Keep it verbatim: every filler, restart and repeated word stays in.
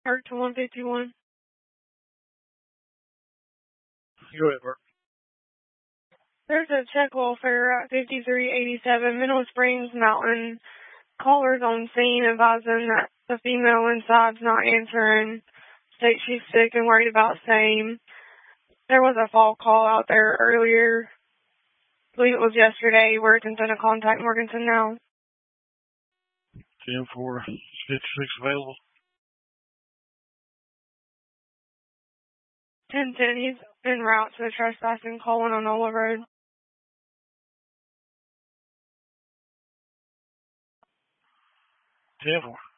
Park to one fifty-one. Go ahead, Bert. There's a check welfare at fifty-three eighty-seven Mineral Springs Mountain. Callers on scene advising that the female inside's not answering. States she's sick and worried about same. There was a fall call out there earlier. I believe it was yesterday. We're going to contact Morganton now. ten four fifty-six available. ten ten, he's en route to the trespassing calling on Ola Road. ten four.